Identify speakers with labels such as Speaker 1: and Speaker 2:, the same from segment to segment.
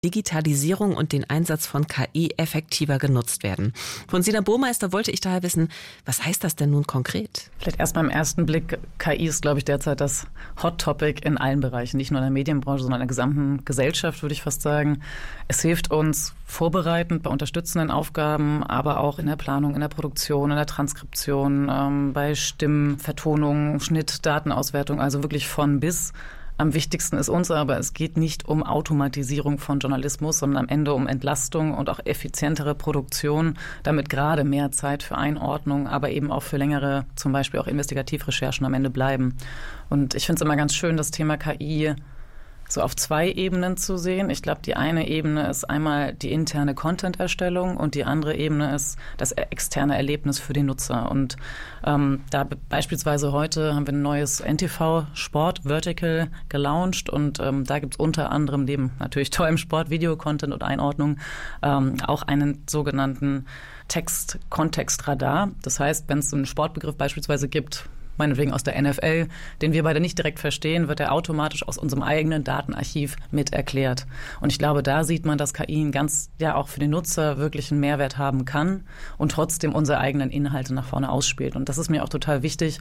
Speaker 1: Digitalisierung und den Einsatz von KI effektiver genutzt werden. Von Sina Burmeister wollte ich daher wissen, was heißt das denn nun konkret?
Speaker 2: Vielleicht erstmal im ersten Blick, KI ist, glaube ich, derzeit das Hot Topic in allen Bereichen, nicht nur in der Medienbranche, sondern in der gesamten Gesellschaft, würde ich fast sagen. Es hilft uns vorbereitend bei unterstützenden Aufgaben, aber auch in der Planung, in der Produktion, in der Transkription, bei Stimmen, Vertonung, Schnitt, Datenauswertung, also wirklich von bis. Am wichtigsten ist uns aber, es geht nicht um Automatisierung von Journalismus, sondern am Ende um Entlastung und auch effizientere Produktion, damit gerade mehr Zeit für Einordnung, aber eben auch für längere, zum Beispiel auch Investigativrecherchen am Ende bleiben. Und ich finde es immer ganz schön, das Thema KI so auf zwei Ebenen zu sehen. Ich glaube, die eine Ebene ist einmal die interne Content-Erstellung und die andere Ebene ist das externe Erlebnis für den Nutzer. Und da beispielsweise heute haben wir ein neues NTV-Sport-Vertical gelauncht und da gibt es unter anderem neben natürlich tollem Sport, Video-Content und Einordnung auch einen sogenannten Text-Kontext-Radar. Das heißt, wenn es einen Sportbegriff beispielsweise gibt, meinetwegen aus der NFL, den wir beide nicht direkt verstehen, wird er automatisch aus unserem eigenen Datenarchiv mit erklärt. Und ich glaube, da sieht man, dass KI auch für den Nutzer wirklich einen Mehrwert haben kann und trotzdem unsere eigenen Inhalte nach vorne ausspielt. Und das ist mir auch total wichtig,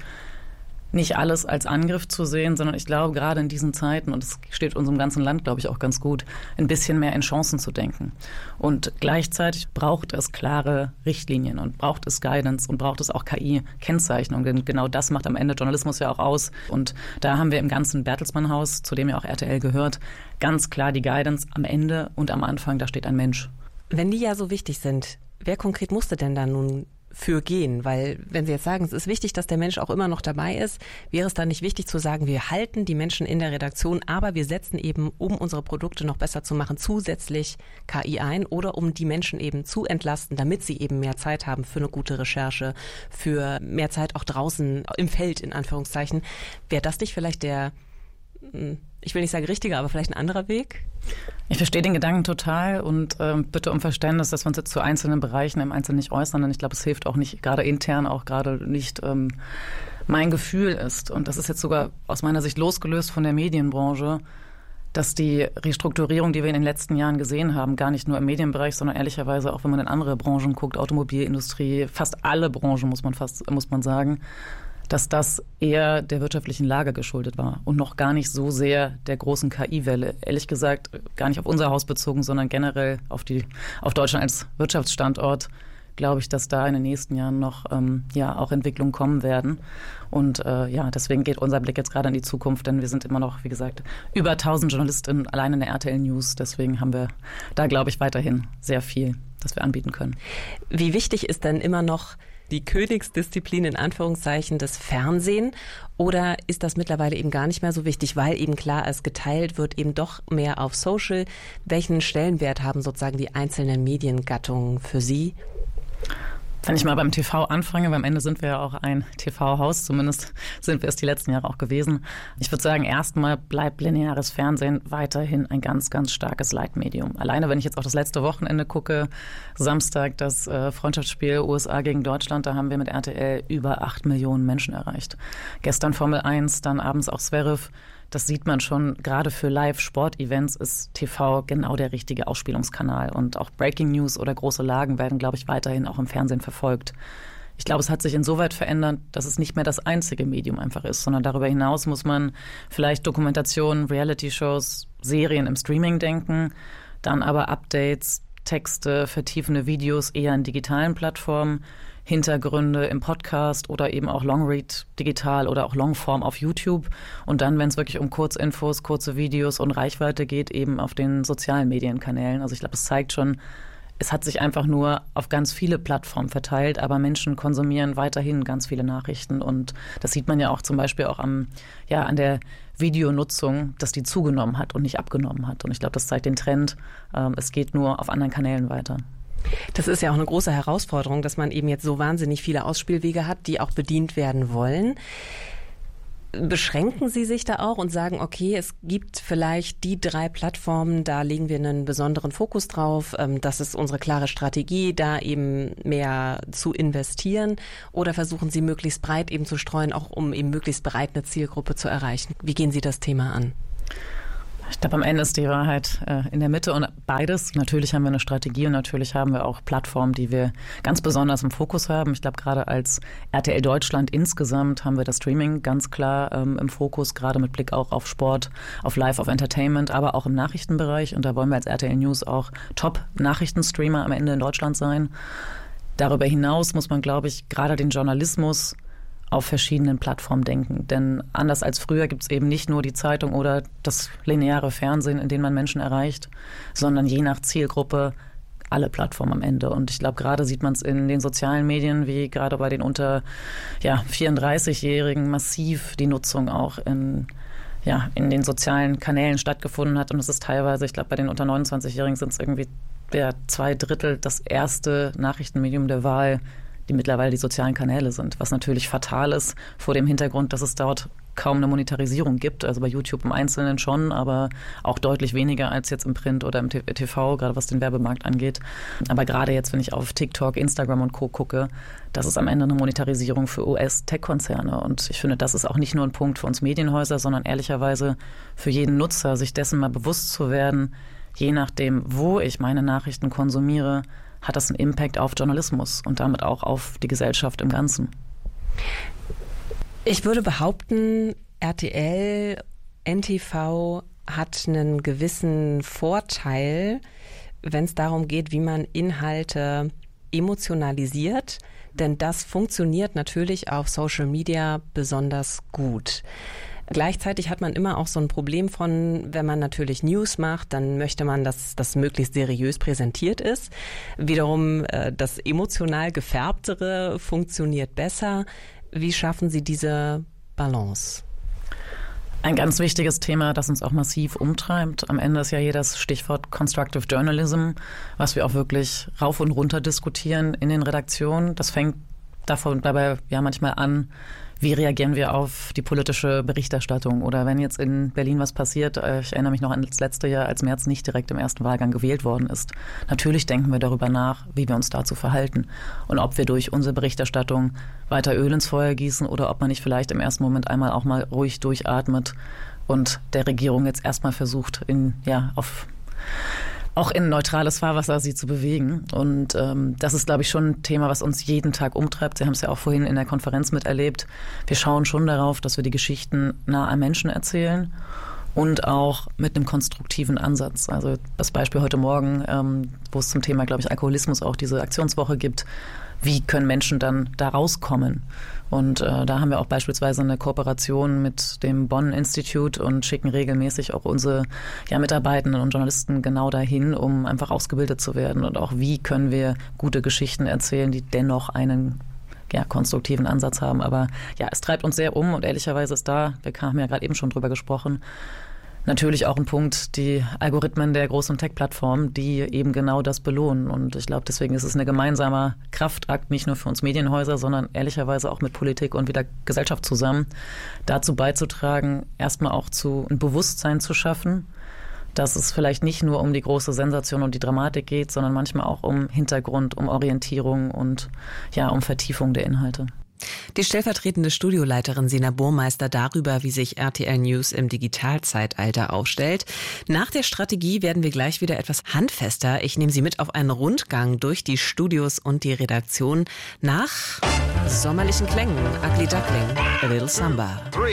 Speaker 2: nicht alles als Angriff zu sehen, sondern ich glaube, gerade in diesen Zeiten, und es steht unserem ganzen Land, glaube ich, auch ganz gut, ein bisschen mehr in Chancen zu denken. Und gleichzeitig braucht es klare Richtlinien und braucht es Guidance und braucht es auch KI-Kennzeichnung, denn genau das macht am Ende Journalismus ja auch aus. Und da haben wir im ganzen Bertelsmann-Haus, zu dem ja auch RTL gehört, ganz klar die Guidance am Ende und am Anfang, da steht ein Mensch.
Speaker 1: Wenn die ja so wichtig sind, wer konkret musste denn da nun für gehen? Weil wenn Sie jetzt sagen, es ist wichtig, dass der Mensch auch immer noch dabei ist, wäre es dann nicht wichtig zu sagen, wir halten die Menschen in der Redaktion, aber wir setzen eben, um unsere Produkte noch besser zu machen, zusätzlich KI ein oder um die Menschen eben zu entlasten, damit sie eben mehr Zeit haben für eine gute Recherche, für mehr Zeit auch draußen im Feld, in Anführungszeichen. Wäre das nicht vielleicht der, ich will nicht sagen richtiger, aber vielleicht ein anderer Weg?
Speaker 2: Ich verstehe den Gedanken total und bitte um Verständnis, dass wir uns jetzt zu einzelnen Bereichen im Einzelnen nicht äußern, denn ich glaube, es hilft auch nicht, gerade intern auch gerade nicht mein Gefühl ist. Und das ist jetzt sogar aus meiner Sicht losgelöst von der Medienbranche, dass die Restrukturierung, die wir in den letzten Jahren gesehen haben, gar nicht nur im Medienbereich, sondern ehrlicherweise auch, wenn man in andere Branchen guckt, Automobilindustrie, fast alle Branchen muss man sagen, dass das eher der wirtschaftlichen Lage geschuldet war und noch gar nicht so sehr der großen KI-Welle. Ehrlich gesagt, gar nicht auf unser Haus bezogen, sondern generell auf Deutschland als Wirtschaftsstandort, glaube ich, dass da in den nächsten Jahren noch auch Entwicklungen kommen werden. Und deswegen geht unser Blick jetzt gerade in die Zukunft, denn wir sind immer noch, wie gesagt, über 1000 JournalistInnen allein in der RTL News. Deswegen haben wir da, glaube ich, weiterhin sehr viel, das wir anbieten können.
Speaker 1: Wie wichtig ist denn immer noch die Königsdisziplin in Anführungszeichen des Fernsehen, oder ist das mittlerweile eben gar nicht mehr so wichtig, weil eben klar es geteilt wird, eben doch mehr auf Social? Welchen Stellenwert haben sozusagen die einzelnen Mediengattungen für Sie?
Speaker 2: Wenn ich mal beim TV anfange, weil am Ende sind wir ja auch ein TV-Haus, zumindest sind wir es die letzten Jahre auch gewesen. Ich würde sagen, erstmal bleibt lineares Fernsehen weiterhin ein ganz, ganz starkes Leitmedium. Alleine, wenn ich jetzt auch das letzte Wochenende gucke, Samstag das Freundschaftsspiel USA gegen Deutschland, da haben wir mit RTL über 8 Millionen Menschen erreicht. Gestern Formel 1, dann abends auch Zverev. Das sieht man schon, gerade für Live-Sport-Events ist TV genau der richtige Ausspielungskanal. Und auch Breaking News oder große Lagen werden, glaube ich, weiterhin auch im Fernsehen verfolgt. Ich glaube, es hat sich insoweit verändert, dass es nicht mehr das einzige Medium einfach ist, sondern darüber hinaus muss man vielleicht Dokumentationen, Reality-Shows, Serien im Streaming denken, dann aber Updates, Texte, vertiefende Videos eher in digitalen Plattformen, Hintergründe im Podcast oder eben auch Longread digital oder auch Longform auf YouTube. Und dann, wenn es wirklich um Kurzinfos, kurze Videos und Reichweite geht, eben auf den sozialen Medienkanälen. Also ich glaube, es zeigt schon, es hat sich einfach nur auf ganz viele Plattformen verteilt, aber Menschen konsumieren weiterhin ganz viele Nachrichten. Und das sieht man ja auch zum Beispiel auch an der Videonutzung, dass die zugenommen hat und nicht abgenommen hat. Und ich glaube, das zeigt den Trend, es geht nur auf anderen Kanälen weiter.
Speaker 1: Das ist ja auch eine große Herausforderung, dass man eben jetzt so wahnsinnig viele Ausspielwege hat, die auch bedient werden wollen. Beschränken Sie sich da auch und sagen, okay, es gibt vielleicht die 3 Plattformen, da legen wir einen besonderen Fokus drauf, das ist unsere klare Strategie, da eben mehr zu investieren, oder versuchen Sie möglichst breit eben zu streuen, auch um eben möglichst breit eine Zielgruppe zu erreichen? Wie gehen Sie das Thema an?
Speaker 2: Ich glaube, am Ende ist die Wahrheit in der Mitte und beides. Natürlich haben wir eine Strategie und natürlich haben wir auch Plattformen, die wir ganz besonders im Fokus haben. Ich glaube, gerade als RTL Deutschland insgesamt haben wir das Streaming ganz klar im Fokus, gerade mit Blick auch auf Sport, auf Live, auf Entertainment, aber auch im Nachrichtenbereich. Und da wollen wir als RTL News auch Top-Nachrichtenstreamer am Ende in Deutschland sein. Darüber hinaus muss man, glaube ich, gerade den Journalismus auf verschiedenen Plattformen denken. Denn anders als früher gibt es eben nicht nur die Zeitung oder das lineare Fernsehen, in dem man Menschen erreicht, sondern je nach Zielgruppe alle Plattformen am Ende. Und ich glaube, gerade sieht man es in den sozialen Medien, wie gerade bei den unter 34-Jährigen massiv die Nutzung auch in den sozialen Kanälen stattgefunden hat. Und es ist teilweise, ich glaube, bei den unter 29-Jährigen sind es irgendwie 2/3 das erste Nachrichtenmedium der Wahl, die mittlerweile die sozialen Kanäle sind, was natürlich fatal ist vor dem Hintergrund, dass es dort kaum eine Monetarisierung gibt, also bei YouTube im Einzelnen schon, aber auch deutlich weniger als jetzt im Print oder im TV, gerade was den Werbemarkt angeht. Aber gerade jetzt, wenn ich auf TikTok, Instagram und Co. gucke, das ist am Ende eine Monetarisierung für US-Tech-Konzerne und ich finde, das ist auch nicht nur ein Punkt für uns Medienhäuser, sondern ehrlicherweise für jeden Nutzer, sich dessen mal bewusst zu werden, je nachdem, wo ich meine Nachrichten konsumiere, hat das einen Impact auf Journalismus und damit auch auf die Gesellschaft im Ganzen.
Speaker 1: Ich würde behaupten, RTL, NTV hat einen gewissen Vorteil, wenn es darum geht, wie man Inhalte emotionalisiert, denn das funktioniert natürlich auf Social Media besonders gut. Gleichzeitig hat man immer auch so ein Problem von, wenn man natürlich News macht, dann möchte man, dass das möglichst seriös präsentiert ist. Wiederum das emotional Gefärbtere funktioniert besser. Wie schaffen Sie diese Balance?
Speaker 2: Ein ganz wichtiges Thema, das uns auch massiv umtreibt. Am Ende ist ja hier das Stichwort Constructive Journalism, was wir auch wirklich rauf und runter diskutieren in den Redaktionen. Das fängt dabei manchmal an, wie reagieren wir auf die politische Berichterstattung? Oder wenn jetzt in Berlin was passiert, ich erinnere mich noch an das letzte Jahr, als Merz nicht direkt im ersten Wahlgang gewählt worden ist. Natürlich denken wir darüber nach, wie wir uns dazu verhalten. Und ob wir durch unsere Berichterstattung weiter Öl ins Feuer gießen oder ob man nicht vielleicht im ersten Moment einmal auch mal ruhig durchatmet und der Regierung jetzt erstmal versucht, auch in neutrales Fahrwasser sie zu bewegen. Und das ist, glaube ich, schon ein Thema, was uns jeden Tag umtreibt. Sie haben es ja auch vorhin in der Konferenz miterlebt. Wir schauen schon darauf, dass wir die Geschichten nah am Menschen erzählen und auch mit einem konstruktiven Ansatz. Also das Beispiel heute Morgen, wo es zum Thema, glaube ich, Alkoholismus auch diese Aktionswoche gibt. Wie können Menschen dann da rauskommen? Und da haben wir auch beispielsweise eine Kooperation mit dem Bonn Institute und schicken regelmäßig auch unsere Mitarbeitenden und Journalisten genau dahin, um einfach ausgebildet zu werden. Und auch wie können wir gute Geschichten erzählen, die dennoch einen konstruktiven Ansatz haben. Aber es treibt uns sehr um und ehrlicherweise ist da, wir haben ja gerade eben schon drüber gesprochen, natürlich auch ein Punkt, die Algorithmen der großen Tech-Plattformen, die eben genau das belohnen. Und ich glaube, deswegen ist es ein gemeinsamer Kraftakt, nicht nur für uns Medienhäuser, sondern ehrlicherweise auch mit Politik und wieder Gesellschaft zusammen, dazu beizutragen, erstmal auch ein Bewusstsein zu schaffen, dass es vielleicht nicht nur um die große Sensation und die Dramatik geht, sondern manchmal auch um Hintergrund, um Orientierung und um Vertiefung der Inhalte.
Speaker 1: Die stellvertretende Studioleiterin Sina Burmeister darüber, wie sich RTL News im Digitalzeitalter aufstellt. Nach der Strategie werden wir gleich wieder etwas handfester. Ich nehme Sie mit auf einen Rundgang durch die Studios und die Redaktion nach sommerlichen Klängen. Ugly Duckling, A Little Samba.